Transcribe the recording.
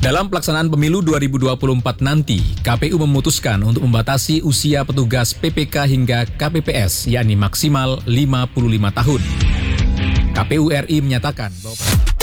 Dalam pelaksanaan pemilu 2024 nanti, KPU memutuskan untuk membatasi usia petugas PPK hingga KPPS, yakni maksimal 55 tahun. KPU RI menyatakan bahwa